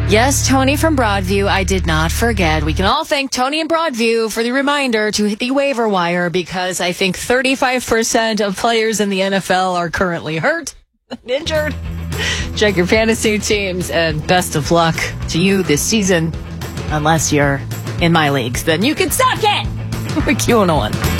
Yes, Tony from Broadview. I did not forget. We can all thank Tony in Broadview for the reminder to hit the waiver wire because I think 35% of players in the NFL are currently hurt and injured. Check your fantasy teams and best of luck to you this season. Unless you're in my leagues, then you can suck it. We're Q101.